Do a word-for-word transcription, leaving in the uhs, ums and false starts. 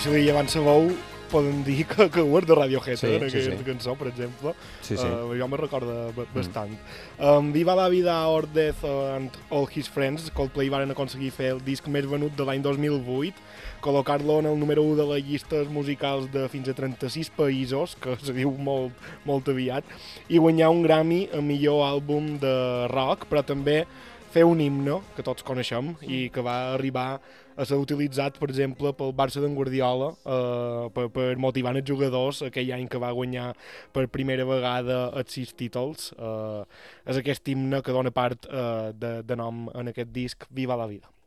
que si li llevant la veu poden dir que, que ho és de Radiohead, Sí, eh, en sí, aquesta sí. cançó, per exemple. Sí, sí. Uh, jo me recorda bastant. Mm. Um, Viva la vida, Our Death and All His Friends, Coldplay varen aconseguir fer el disc més venut de l'any dos mil vuit, col·locar-lo en el número u de les llistes musicals de fins a trenta-sis països, que se diu molt, molt aviat, i guanyar un Grammy a millor àlbum de rock, però també fer un himne que tots coneixem i que va arribar a ser utilitzat, per exemple, pel Barça d'en Guardiola eh, per, per motivar els jugadors aquell any que va guanyar per primera vegada els sis títols. Eh, és aquest himne que dona part eh, de, de nom en aquest disc Viva la vida.